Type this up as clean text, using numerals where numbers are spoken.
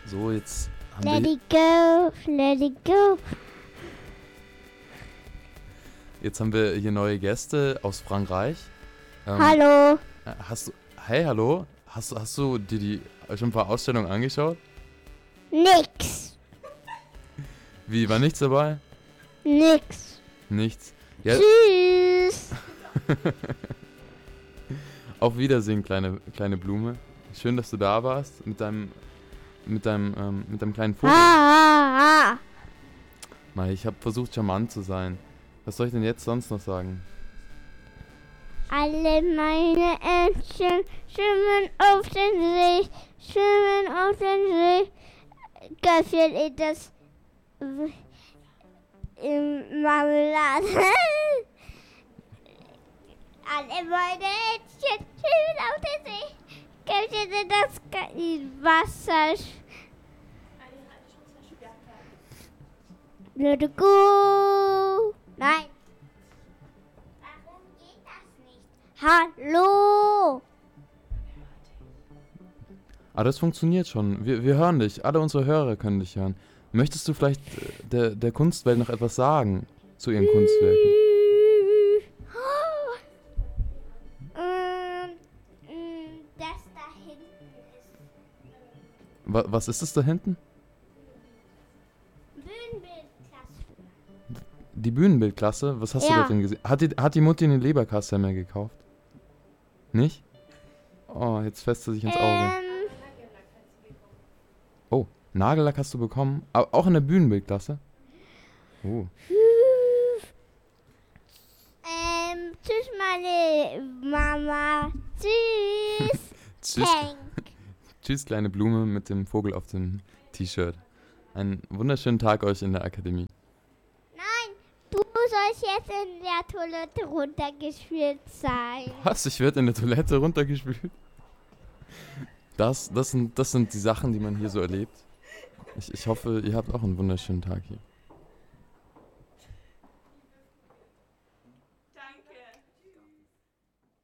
So, jetzt haben Let wir, it go, let it go. jetzt haben wir hier neue Gäste aus Frankreich. Hallo. Hallo? Hast du dir schon ein paar Ausstellungen angeschaut? Nix. Wie, war nichts dabei? Nix. Nichts. Ja, Tschüss. auf Wiedersehen, kleine Blume. Schön, dass du da warst mit deinem kleinen Vogel. Ah. Mai, ich habe versucht, charmant zu sein. Was soll ich denn jetzt sonst noch sagen? Alle meine Entchen schwimmen auf den See, schwimmen auf den See. Köpfchen in das im Marmelade. Alle meine Entchen schwimmen auf den See, Köpfchen in das Wasser. Let it go. Nein. Warum geht das nicht? Hallo. Das funktioniert schon. Wir hören dich. Alle unsere Hörer können dich hören. Möchtest du vielleicht der Kunstwelt noch etwas sagen zu ihren Kunstwerken? Das da hinten ist Was ist es da hinten? Bühnenbildklasse. Die Bühnenbildklasse? Was hast du Ja. da drin gesehen? Hat die Mutti eine Leberkasse mehr gekauft? Nicht? Oh, jetzt fässt sie sich ins Auge. Oh, Nagellack hast du bekommen? Auch in der Bühnenbildklasse? Oh. Tschüss, meine Mama. Tschüss. Tschüss. Tank. Tschüss, kleine Blume mit dem Vogel auf dem T-Shirt. Einen wunderschönen Tag euch in der Akademie. Nein, du sollst jetzt in der Toilette runtergespült sein. Was? Ich werde in der Toilette runtergespült? Das sind die Sachen, die man hier so erlebt. Ich hoffe, ihr habt auch einen wunderschönen Tag hier.